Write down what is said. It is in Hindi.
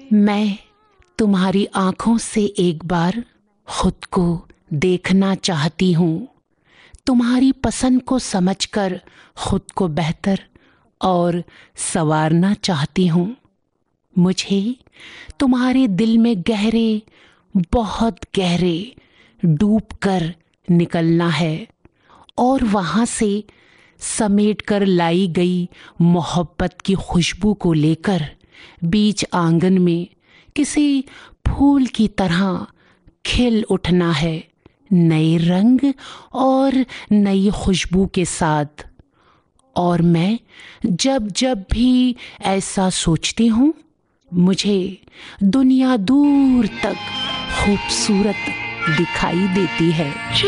मैं तुम्हारी आंखों से एक बार खुद को देखना चाहती हूँ, तुम्हारी पसंद को समझकर खुद को बेहतर और संवारना चाहती हूँ। मुझे तुम्हारे दिल में गहरे, बहुत गहरे डूबकर निकलना है और वहाँ से समेट कर लाई गई मोहब्बत की खुशबू को लेकर बीच आंगन में किसी फूल की तरह खिल उठना है, नए रंग और नई खुशबू के साथ। और मैं जब जब भी ऐसा सोचती हूँ, मुझे दुनिया दूर तक खूबसूरत दिखाई देती है।